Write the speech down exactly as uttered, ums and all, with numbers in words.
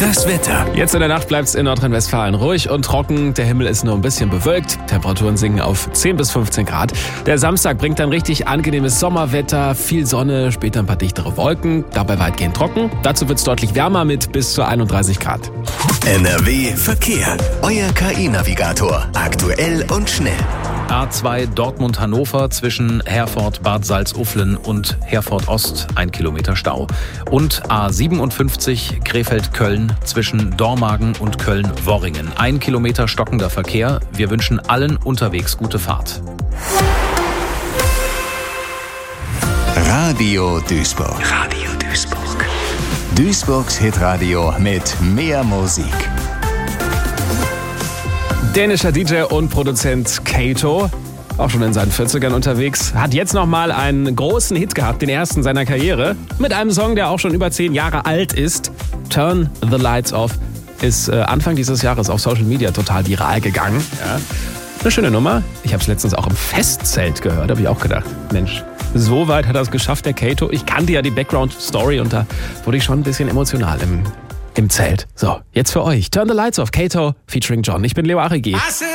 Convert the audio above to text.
Das Wetter. Jetzt in der Nacht bleibt es in Nordrhein-Westfalen ruhig und trocken. Der Himmel ist nur ein bisschen bewölkt. Temperaturen sinken auf zehn bis fünfzehn Grad. Der Samstag bringt dann richtig angenehmes Sommerwetter, viel Sonne, später ein paar dichtere Wolken, dabei weitgehend trocken. Dazu wird es deutlich wärmer mit bis zu einunddreißig Grad. N R W Verkehr. Euer K I-Navigator. Aktuell und schnell. A zwei Dortmund-Hannover zwischen Herford-Bad Salzuflen und Herford-Ost, ein Kilometer Stau. Und A siebenundfünfzig Krefeld-Köln zwischen Dormagen und Köln-Worringen, ein Kilometer stockender Verkehr. Wir wünschen allen unterwegs gute Fahrt. Radio Duisburg. Radio Duisburg. Duisburgs Hitradio mit mehr Musik. Dänischer D J und Produzent Kato, auch schon in seinen vierzigern unterwegs, hat jetzt nochmal einen großen Hit gehabt, den ersten seiner Karriere, mit einem Song, der auch schon über zehn Jahre alt ist. Turn the Lights Off ist äh, Anfang dieses Jahres auf Social Media total viral gegangen. Ja. Eine schöne Nummer. Ich habe es letztens auch im Festzelt gehört, habe ich auch gedacht, Mensch, so weit hat er es geschafft, der Kato. Ich kannte ja die Background-Story und da wurde ich schon ein bisschen emotional im Im Zelt. So, jetzt für euch. Turn the Lights Off, Kato featuring John. Ich bin Leo Arrigi.